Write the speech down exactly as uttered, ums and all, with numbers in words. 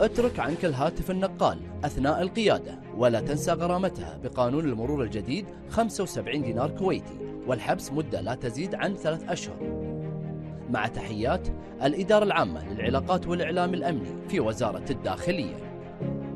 اترك عنك الهاتف النقال أثناء القيادة، ولا تنسى غرامتها بقانون المرور الجديد خمسة وسبعين دينار كويتي، والحبس مدة لا تزيد عن ثلاث أشهر. مع تحيات الإدارة العامة للعلاقات والإعلام الأمني في وزارة الداخلية.